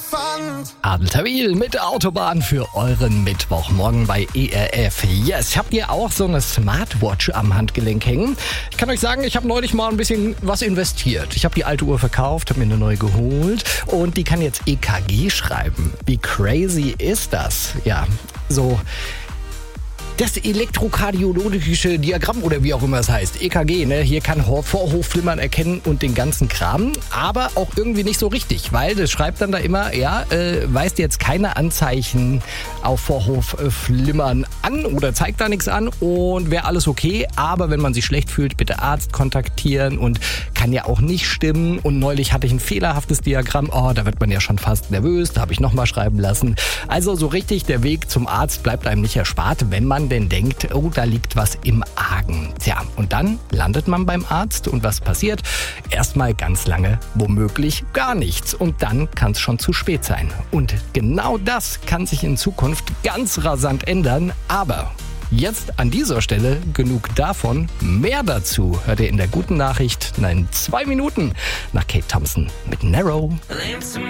Adel Tawil mit Autobahn für euren Mittwochmorgen bei ERF. Yes, habt ihr auch so eine Smartwatch am Handgelenk hängen? Ich kann euch sagen, ich habe neulich mal ein bisschen was investiert. Ich habe die alte Uhr verkauft, habe mir eine neue geholt und die kann jetzt EKG schreiben. Wie crazy ist das? Ja, so das elektrokardiologische Diagramm oder wie auch immer es heißt, EKG, ne? Hier kann Vorhofflimmern erkennen und den ganzen Kram, aber auch irgendwie nicht so richtig, weil das schreibt dann da immer, weist jetzt keine Anzeichen auf Vorhofflimmern an oder zeigt da nichts an und wäre alles okay, aber wenn man sich schlecht fühlt, bitte Arzt kontaktieren und kann ja auch nicht stimmen und neulich hatte ich ein fehlerhaftes Diagramm, da wird man ja schon fast nervös, da habe ich nochmal schreiben lassen. Also so richtig, der Weg zum Arzt bleibt einem nicht erspart, wenn man denn denkt, da liegt was im Argen. Tja, und dann landet man beim Arzt und was passiert? Erstmal ganz lange womöglich gar nichts und dann kann es schon zu spät sein. Und genau das kann sich in Zukunft ganz rasant ändern, aber jetzt an dieser Stelle genug davon. Mehr dazu hört ihr in der guten Nachricht in 2 Minuten nach Kate Thompson mit Narrow.